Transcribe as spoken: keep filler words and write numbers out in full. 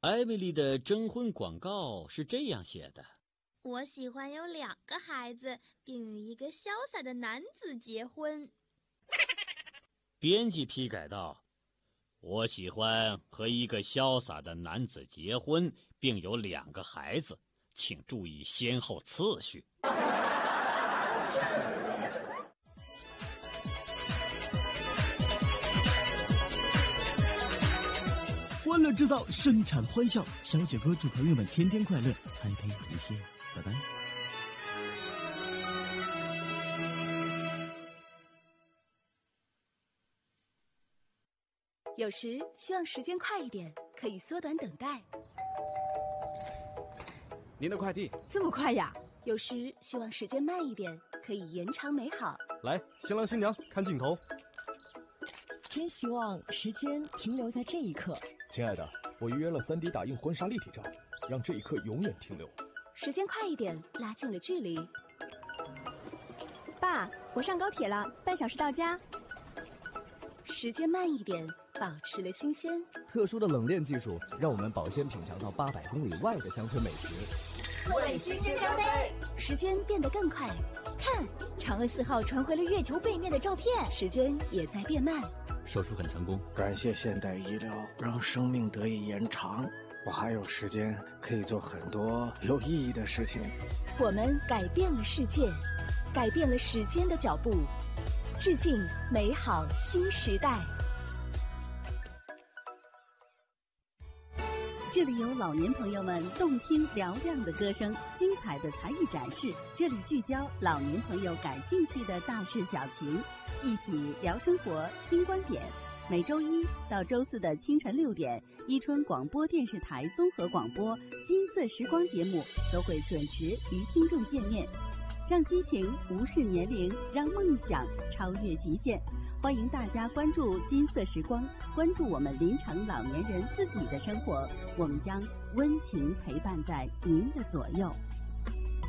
艾米丽的征婚广告是这样写的： 我喜欢有两个孩子，并与一个潇洒的男子结婚。 编辑批改道：我喜欢和一个潇洒的男子结婚，并有两个孩子，请注意先后次序。 欢乐制造，生产欢笑。小雪哥祝朋友们天天快乐，开开无限，拜拜。 有时希望时间快一点，可以缩短等待。 您的快递这么快呀？有时希望时间慢一点，可以延长美好。 来，新郎新娘看镜头。 真希望时间停留在这一刻。 亲爱的，我预约了 三 D 打印婚纱立体照，让这一刻永远停留。 时间快一点，拉近了距离。 爸，我上高铁了，半小时到家。 时间慢一点，保持了新鲜。 特殊的冷链技术让我们保鲜品尝到八百公里外的乡村美食。 为新鲜干杯！ 时间变得更快， 看，嫦娥四号传回了月球背面的照片。 时间也在变慢。 手术很成功， 感谢现代医疗，让生命得以延长。我还有时间可以做很多有意义的事情。 我们改变了世界，改变了时间的脚步，致敬美好新时代。 这里有老年朋友们动听嘹亮的歌声，精彩的才艺展示。这里聚焦老年朋友感兴趣的大事小情，一起聊生活，听观点。每周一到周四的清晨六点，伊春广播电视台综合广播《金色时光》节目都会准时与听众见面，让激情无视年龄，让梦想超越极限。欢迎大家关注金色时光，关注我们临城老年人自己的生活，我们将温情陪伴在您的左右。